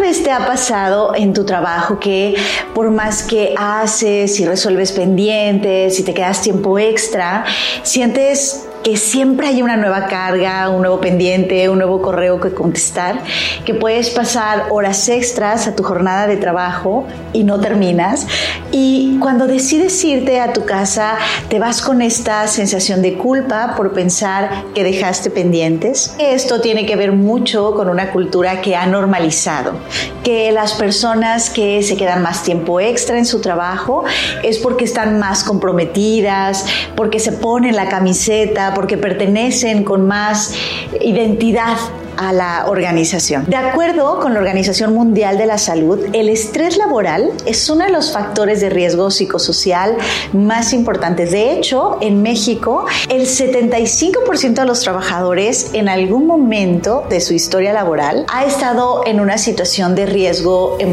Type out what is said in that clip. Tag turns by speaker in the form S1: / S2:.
S1: vez te ha pasado en tu trabajo que por más que haces y resuelves pendientes y te quedas tiempo extra, sientes que siempre hay una nueva carga, un nuevo pendiente, un nuevo correo que contestar, que puedes pasar horas extras a tu jornada de trabajo y no terminas? Y cuando decides irte a tu casa, te vas con esta sensación de culpa por pensar que dejaste pendientes. Esto tiene que ver mucho con una cultura que ha normalizado que las personas que se quedan más tiempo extra en su trabajo es porque están más comprometidas, porque se ponen la camiseta, porque pertenecen con más identidad a la organización. De acuerdo con la Organización Mundial de la Salud, el estrés laboral es uno de los factores de riesgo psicosocial más importantes. De hecho, en México, el 75% de los trabajadores en algún momento de su historia laboral ha estado en una situación de riesgo emocional.